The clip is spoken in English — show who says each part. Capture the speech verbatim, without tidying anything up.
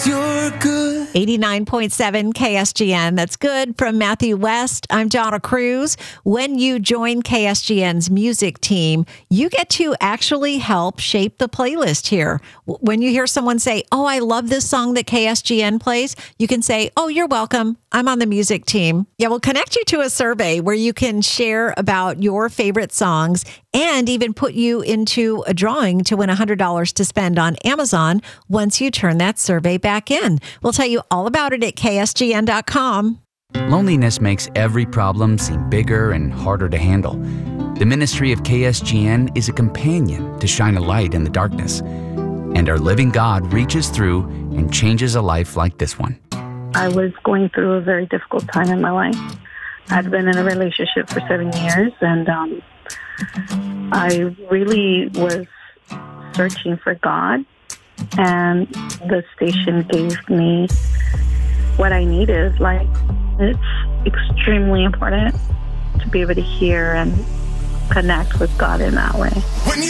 Speaker 1: you're good.
Speaker 2: eighty-nine point seven K S G N. That's good from Matthew West. I'm Donna Cruz. When you join K S G N's music team, you get to actually help shape the playlist here. When you hear someone say, oh, I love this song that K S G N plays, you can say, oh, you're welcome. I'm on the music team. Yeah, we'll connect you to a survey where you can share about your favorite songs and even put you into a drawing to win one hundred dollars to spend on Amazon once you turn that survey back in. We'll tell you all about it at K S G N dot com.
Speaker 3: Loneliness makes every problem seem bigger and harder to handle. The ministry of K S G N is a companion to shine a light in the darkness. And our living God reaches through and changes a life like this one.
Speaker 4: I was going through a very difficult time in my life. I'd been in a relationship for seven years, and um, I really was searching for God, and the station gave me what I needed. Like, it's extremely important to be able to hear and connect with God in that way.